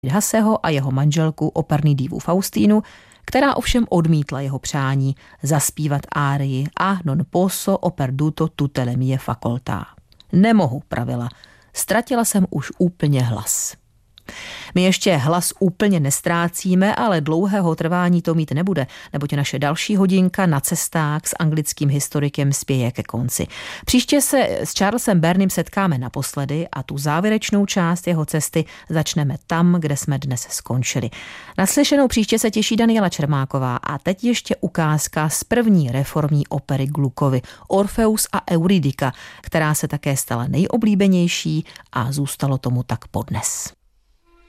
Hasseho a jeho manželku operní divu Faustínu, která ovšem odmítla jeho přání zaspívat árii a non posso ho perduto tutte le mie facoltà. Nemohu, pravila, ztratila jsem už úplně hlas. My ještě hlas úplně nestrácíme, ale dlouhého trvání to mít nebude, neboť naše další hodinka na cestách s anglickým historikem spěje ke konci. Příště se s Charlesem Burneym setkáme naposledy a tu závěrečnou část jeho cesty začneme tam, kde jsme dnes skončili. Naslyšenou příště se těší Daniela Čermáková a teď ještě ukázka z první reformní opery Gluckovy Orfeus a Eurydika, která se také stala nejoblíbenější a zůstalo tomu tak podnes.